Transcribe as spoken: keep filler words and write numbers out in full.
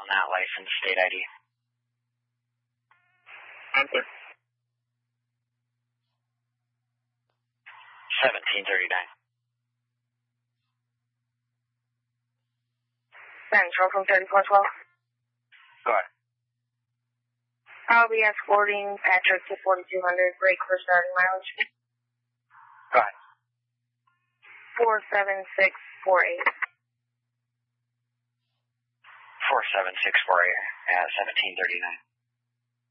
that license, state I D. Answer. seventeen thirty-nine. Central from thirty-four twelve. Go ahead. I'll be escorting Patrick to forty-two hundred, break for starting mileage. Go ahead. four seven six four eight. four seven six four eight, yeah, seventeen thirty-nine.